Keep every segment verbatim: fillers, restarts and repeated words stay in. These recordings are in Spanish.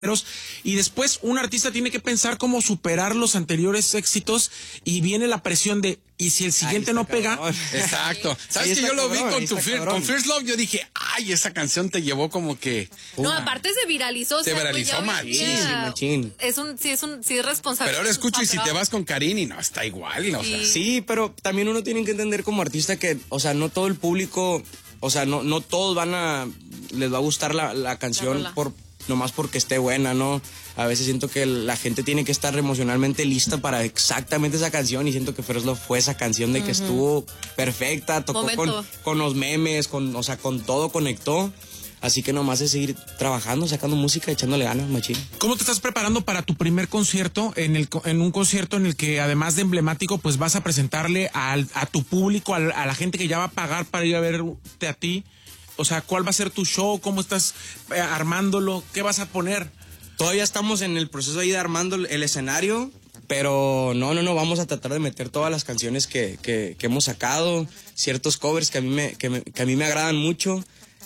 y después un artista tiene que pensar cómo superar los anteriores éxitos y viene la presión de y si el siguiente Ay, no pega. Exacto. ¿Sabes Ahí que yo lo cabrón, vi con tu Fir- con First Love? Yo dije, ay, esa canción te llevó como que. No, aparte se viralizó. Se o sea, viralizó, pues, ya machín, hoy en día machín. Es un, sí, es un, sí es responsable. Pero ahora escucho y si te vas con Karin y no, está igual, ¿no? O sea, Sí, pero también uno tiene que entender como artista que, o sea, no todo el público, o sea, no, no todos van a, les va a gustar la, la canción La por nomás porque esté buena, ¿no? A veces siento que la gente tiene que estar emocionalmente lista para exactamente esa canción y siento que First Love fue esa canción de que uh-huh. estuvo perfecta, tocó con, con los memes, con, o sea, con todo conectó. Así que nomás es seguir trabajando, sacando música, echándole ganas, machín. ¿Cómo te estás preparando para tu primer concierto? En el en un concierto en el que además de emblemático, pues vas a presentarle al, a tu público, a, a la gente que ya va a pagar para ir a verte a ti. O sea, ¿cuál va a ser tu show? ¿Cómo estás eh, armándolo? ¿Qué vas a poner? Todavía estamos en el proceso ahí de armando el escenario, pero no, no, no, vamos a tratar de meter todas las canciones que, que, que hemos sacado, ciertos covers que a mí me, que me, que a mí me agradan mucho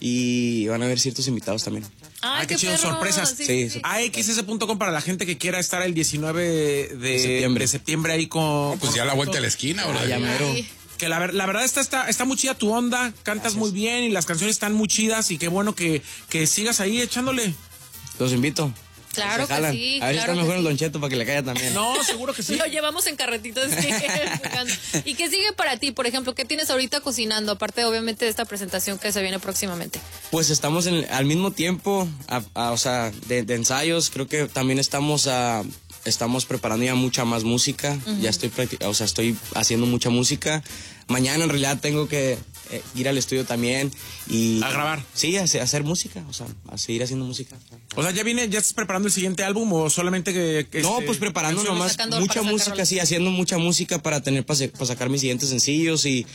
y van a haber ciertos invitados también. Ay, Ay, qué, qué chido, perro. sorpresas. Sí, Sí, sí, sí. A X S punto com para la gente que quiera estar el diecinueve de, De septiembre. de septiembre ahí con... no, pues con ya la Roberto. vuelta a la esquina, bro. Ah, ya mero. Ay. Que la, ver- la verdad está, está, está muy chida tu onda, cantas Gracias. muy bien y las canciones están muy chidas y qué bueno que, que sigas ahí echándole. Los invito. Claro Se que jalan. sí, A ver claro si está que mejor el sí. Don Cheto para que le caiga también. No, seguro que sí. Lo llevamos en carretitas. Sí. ¿Y qué sigue para ti? Por ejemplo, ¿qué tienes ahorita cocinando? Aparte, obviamente, de esta presentación que se viene próximamente. Pues estamos en, al mismo tiempo, a- a- o sea, de, de ensayos, creo que también estamos a, estamos preparando ya mucha más música, uh-huh. ya estoy, practic- o sea, estoy haciendo mucha música. Mañana en realidad tengo que eh, ir al estudio también y... A grabar. Sí, a, hacer- a hacer música, o sea, a seguir haciendo música. O sea, ¿ya viene, ya estás preparando el siguiente álbum o solamente que... que No, este, pues preparando canciones? nomás Sacando mucha para música, sacarlo. sí, haciendo mucha música para tener, para, sacar mis siguientes sencillos y...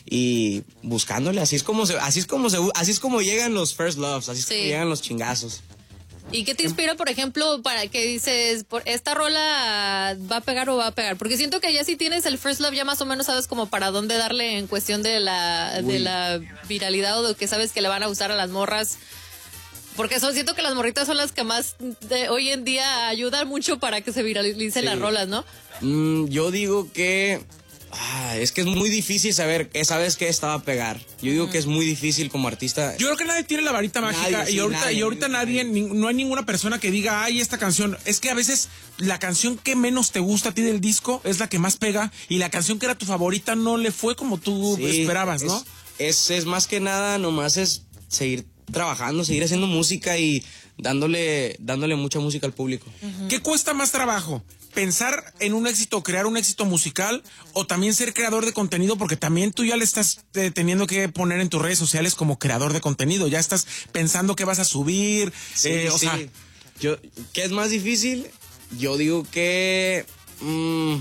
Y buscándole, así es como se, así es como se, así es como llegan los first loves, así es Sí. como llegan los chingazos. ¿Y qué te inspira, por ejemplo, para que dices, por esta rola va a pegar o va a pegar? Porque siento que ya si tienes el First Love ya más o menos sabes como para dónde darle en cuestión de la, de la viralidad o de que sabes que le van a gustar a las morras. Porque eso, siento que las morritas son las que más de, hoy en día ayudan mucho para que se viralicen Sí. las rolas, ¿no? Mm, yo digo que ah, es que es muy difícil saber qué sabes qué estaba a pegar. Yo digo que es muy difícil como artista. Yo creo que nadie tiene la varita mágica Nadie, y sí, ahorita, nadie, y ahorita nadie, nadie. ni- no hay ninguna persona que diga, ay, esta canción. Es que a veces la canción que menos te gusta a ti del disco es la que más pega y la canción que era tu favorita no le fue como tú Sí, esperabas, es, ¿no? Es, es más que nada, nomás es seguir trabajando, seguir haciendo música y dándole, dándole mucha música al público. ¿Qué cuesta más trabajo? ¿Pensar en un éxito, crear un éxito musical o también ser creador de contenido? Porque también tú ya le estás eh, teniendo que poner en tus redes sociales como creador de contenido. Ya estás pensando qué vas a subir. Sí, eh, o sí. sea, Yo, ¿qué es más difícil? Yo digo que... mm,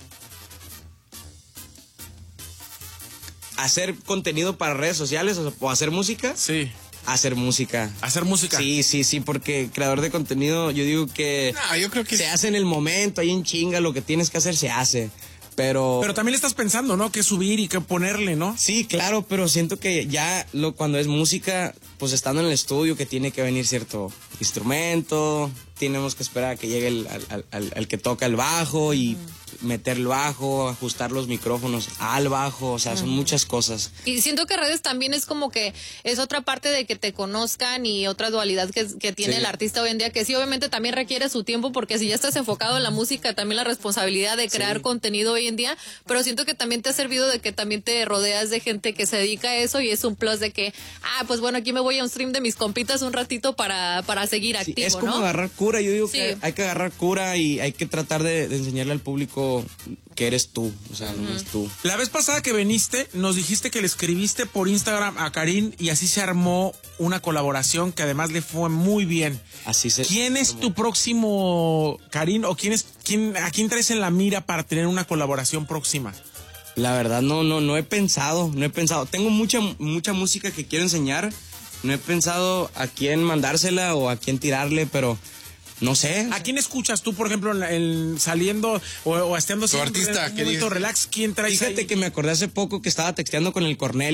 hacer contenido para redes sociales o, o hacer música. sí. Hacer música. Hacer música. Sí, sí, sí, porque creador de contenido, yo digo que No, yo creo que se es- hace en el momento, ahí en chinga, lo que tienes que hacer se hace. Pero, Pero también le estás pensando, ¿no? Qué subir y qué ponerle, ¿no? sí, claro, pero siento que ya lo, cuando es música, pues estando en el estudio, que tiene que venir cierto instrumento, tenemos que esperar a que llegue el al, al- al- al que toca el bajo y meter el bajo, ajustar los micrófonos al bajo, o sea, son muchas cosas. Y siento que redes también es como que es otra parte de que te conozcan y otra dualidad que, que tiene Sí. el artista hoy en día, que sí obviamente también requiere su tiempo, porque si ya estás enfocado en la música, también la responsabilidad de crear Sí. contenido hoy en día, pero siento que también te ha servido de que también te rodeas de gente que se dedica a eso y es un plus de que, ah, pues bueno, aquí me voy a un stream de mis compitas un ratito para, para seguir Sí, activo, es como ¿no? agarrar cura, yo digo Sí. que hay que agarrar cura y hay que tratar de, de enseñarle al público que eres tú, o sea, no es tú. La vez pasada que viniste, nos dijiste que le escribiste por Instagram a Karin y así se armó una colaboración que además le fue muy bien. Así se... ¿Quién es tu próximo, Karin, o quién es, quién, a quién traes en la mira para tener una colaboración próxima? La verdad no, no, no he pensado, no he pensado. Tengo mucha, mucha música que quiero enseñar. No he pensado a quién mandársela o a quién tirarle, pero no sé. ¿A quién escuchas tú, por ejemplo, en, la- en saliendo o, o estando Tu artista, un ¿qué momento dices? relax? ¿Quién traes Fíjate ahí? que me acordé hace poco que estaba texteando con el Cornelio,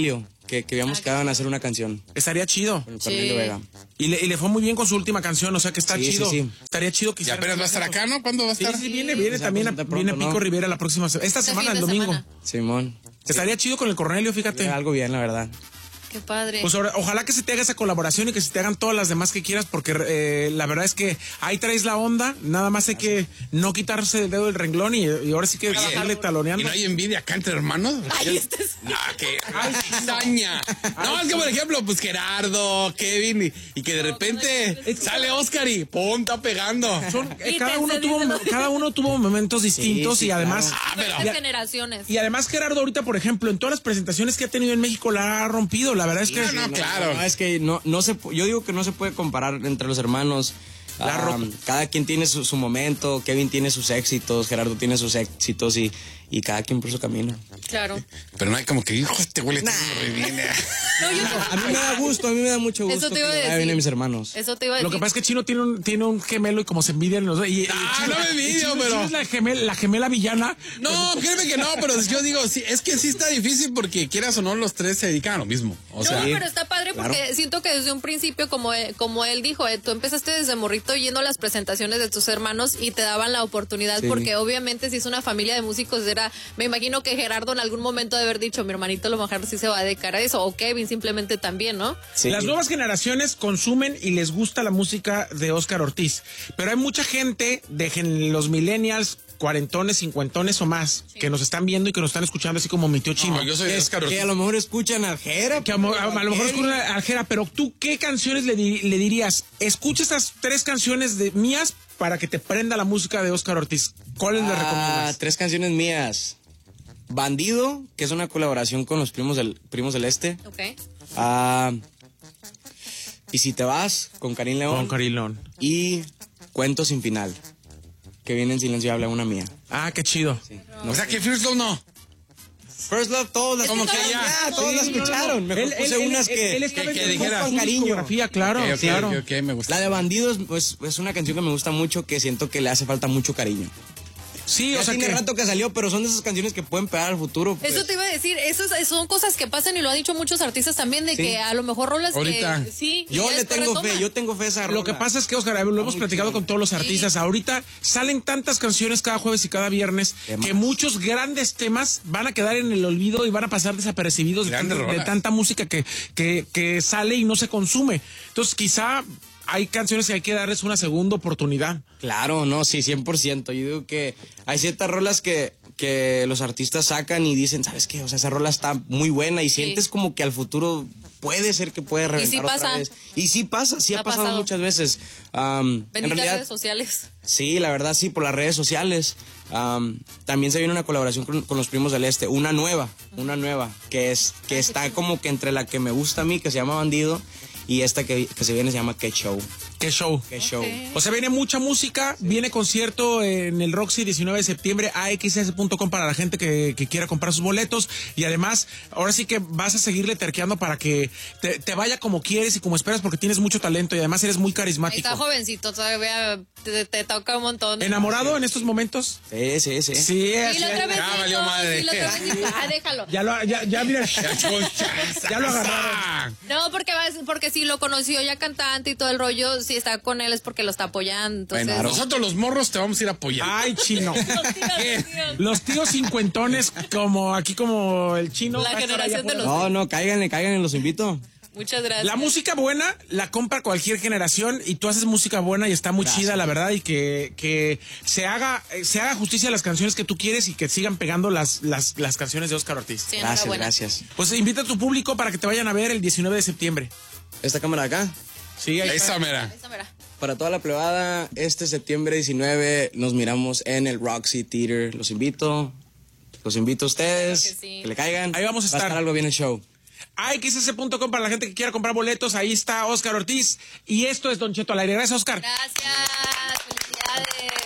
que, que habíamos Ah, quedado en qué hacer una canción Estaría chido. con el Sí. Cornelio Vega. Y le, y le fue muy bien con su última canción, o sea que está Sí, sí, chido. sí. Estaría chido que Ya hicieran apenas va a estar acá, ¿no? ¿Cuándo va a Sí, estar? sí, viene, viene O sea, también, a- presenta viene pronto, Pico ¿no? Rivera la próxima semana. Esta Este semana, fin el de domingo. semana. Simón. Estaría chido con el Cornelio, fíjate. Era algo bien, la verdad. Qué padre. Pues ahora, ojalá que se te haga esa colaboración y que se te hagan todas las demás que quieras, porque eh, la verdad es que ahí traes la onda, nada más hay que no quitarse el dedo del renglón y, y ahora sí que seguirle ¿Y taloneando. no hay envidia acá entre hermanos? Ay, este es... No, que cizaña. No, es que por ejemplo, pues Gerardo, Kevin, y, y que de repente sale Oscar y ¡pum! Está pegando. Son- eh, Y cada, te uno encendiste, tuvo, ¿no? cada uno tuvo momentos distintos sí, y además... Ah, pero Diferentes generaciones. Y además Gerardo ahorita, por ejemplo, en todas las presentaciones que ha tenido en México la ha rompido. La verdad es que... no, no, claro. No, es que no, no se, pu- yo digo que no se puede comparar entre los hermanos. La Ah, ropa. cada quien tiene su, su momento, Kevin tiene sus éxitos, Gerardo tiene sus éxitos y, y cada quien por su camino. Claro. Pero no hay como que, hijo, este güey le está yendo re bien. eh. No, yo A mí me da gusto, a mí me da mucho gusto Eso te que iba a le vaya decir. bien a mis hermanos. Eso te iba a Lo decir. que pasa es que Chino tiene un, tiene un gemelo y como se envidian los dos. Y, y Ah, Chino- no me envidio, y Chino- pero- Chino es la gemela, la gemela villana. No, créeme que no, pero yo digo, sí, es que sí está difícil porque quieras o no, los tres se dedican a lo mismo. O sea, no, pero está padre porque siento que desde un principio, como él, como él dijo, eh, tú empezaste desde morrito yendo a las presentaciones de tus hermanos y te daban la oportunidad Sí. porque obviamente si es una familia de músicos era, me imagino que Gerardo en algún momento de haber dicho, mi hermanito a lo mejor sí se va a dedicar a eso, o Kevin simplemente también, ¿no? Sí. Las nuevas generaciones consumen y les gusta la música de Óscar Ortiz, pero hay mucha gente de gen- los millennials, cuarentones, cincuentones o más, que nos están viendo y que nos están escuchando así como mi tío Chino. no, yo soy que, Oscar que Ortiz. a lo mejor escuchan a Jera. Que a, mo- a- a lo mejor Kelly. escuchan a Aljera, pero tú, ¿qué canciones le, di- le dirías? Escucha estas tres canciones de mías para que te prenda la música de Óscar Ortiz. ¿Cuáles le Ah, recomiendas? tres canciones mías. Bandido, que es una colaboración con los primos del, primos del Este. Ok. Ah, y si te vas, con Karim León. Con Carilón. Y Cuento sin final, que viene en silencio y habla una mía. Ah, qué chido. o sea que First Love no. First Love, todos las Como que escucharon, ya. todos las Sí, no, no, escucharon. no. Mejor Él- puse él- él- unas él- que, él está que, que vendiendo dijeras con con cariño. discografía, claro, Ok, ok, claro. ok, ok, me gusta. La de Bandidos, pues, es una canción que me gusta mucho, que siento que le hace falta mucho cariño. Sí, Ya o sea tiene que... rato que salió, pero son de esas canciones que pueden pegar al futuro. pues. Eso te iba a decir, esas son cosas que pasan y lo han dicho muchos artistas también, de Sí. que a lo mejor rolas Ahorita. que sí. y Yo ya le después tengo retoman. fe, yo tengo fe a esa Lo que rola. pasa es que, Oscar, lo hemos muy platicado chido. con todos los artistas. Ahorita salen tantas canciones cada jueves y cada viernes Temas. que muchos grandes temas van a quedar en el olvido y van a pasar desapercibidos de, Grandes tanta- de rolas. tanta música que, que, que sale y no se consume. Entonces, quizá hay canciones que hay que darles una segunda oportunidad. Claro, no, sí, cien por ciento. Yo digo que hay ciertas rolas que, que los artistas sacan y dicen, ¿sabes qué? O sea, esa rola está muy buena y sientes como que al futuro puede ser que puede reventar sí otra pasa. vez. Y sí pasa, sí ha, Ha pasado, pasado. muchas veces. Am, en Benditas realidad, redes sociales. sí, la verdad sí, por las redes sociales. Am, también se viene una colaboración con, con los primos del Este, una nueva, una nueva, que es que está como que entre la que me gusta a mí, que se llama Bandido, y esta que, que se viene se llama Qué Show. Qué show. Qué Show. O sea, viene mucha música, viene concierto en el Roxy diecinueve de septiembre, a x s punto com para la gente que, que quiera comprar sus boletos. Y además, ahora sí que vas a seguirle terqueando para que te, te vaya como quieres y como esperas porque tienes mucho talento y además eres muy carismático. Está jovencito, todavía te, te toca un montón. ¿Enamorado en estos momentos? Sí, sí, sí. Sí, Y así la otra es. vez. Ya valió madre. Y la otra vez. Ah, déjalo. Ya lo, ya, ya, mira. Ya lo agarraron. No, porque va- porque si lo conoció ya cantante y todo el rollo, si está con él es porque lo está apoyando. Entonces, Bueno, nosotros los morros te vamos a ir a apoyar. Ay, Chino. Los tíos, ¿Qué? los tíos. Los tíos cincuentones, como aquí como el Chino. La va a estar generación allá de afuera. los- No, no, cáiganle, cáiganle, los invito. Muchas gracias. La música buena la compra cualquier generación y tú haces música buena y está muy chida, la verdad, y que, que se haga eh, se haga justicia a las canciones que tú quieres y que sigan pegando las, las, las canciones de Óscar Ortiz. Sí, Gracias, enhorabuena. gracias. Pues invita a tu público para que te vayan a ver el diecinueve de septiembre. Esta cámara de acá. Sí, ahí está. Esa mera. Esa mera. Para toda la plebada, este septiembre diecinueve nos miramos en el Roxy Theater. Los invito, los invito a ustedes, Claro que sí. que le caigan. Ahí vamos a Va estar. a estar algo bien el show. a x s punto com para la gente que quiera comprar boletos. Ahí está Óscar Ortiz. Y esto es Don Cheto al aire. Gracias, Óscar. Gracias. Felicidades.